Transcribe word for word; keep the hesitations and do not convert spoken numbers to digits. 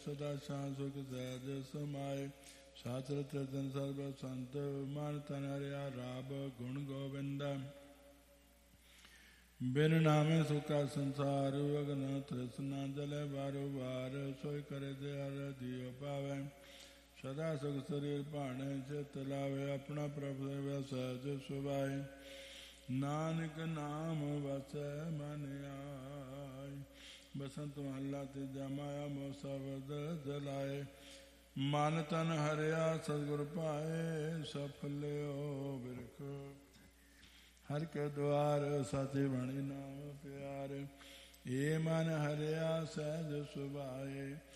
ਸਦਾ ਸ਼ਾਂ ਸੁਖ ਸਹਿਜ ਸਮਾਏ। ਸਾਸਤ੍ਰ ਤ੍ਰਿਤਨ ਸਰਬ ਸੰਤ ਮਨ ਤਨ ਹਰਿਆ ਰਾਬ ਗੁਣ ਗੋਬਿੰਦ। ਬਿਨ ਨਾਮੇ ਸੁਖਾ ਸੰਸਾਰ ਅਗਨ ਤ੍ਰਿਸ਼ਨਾ ਜਲੇ ਬਾਰੋ ਬਾਰ। ਸੋਇ ਕਰੇ ਤੇ ਹਰਿ ਦਿਓ ਪਾਵੈ ਸਦਾ ਸੁਖ ਸਰੀਰ ਭਾਣੇ। ਚਿਤ ਲਾਵੇ ਆਪਣਾ ਪ੍ਰਭ ਸੇਵਿਆ ਸਹਿਜ ਸੁਭਾਏ। ਨਾਨਕ ਨਾਮ ਵਸੈ ਮਨ ਆਏ। ਬਸੰਤ ਮਹੱਲਾ ਤੀਜਾ ਮਾਇਆ ਮੋਹ ਸ਼ਬਦ ਜਲਾਏ। ਮਨ ਤਨ ਹਰਿਆ ਸਤਿਗੁਰ ਪਾਏ। ਸਫਲਿਓ ਬਿਰਖ ਹਰਿ ਕੇ ਦੁਆਰ। ਸਾਚੀ ਬਾਣੀ ਨਾਮ ਪਿਆਰੇ। ਏ ਮਨ ਹਰਿਆ ਸਹਿਜ ਸੁਭਾਏ।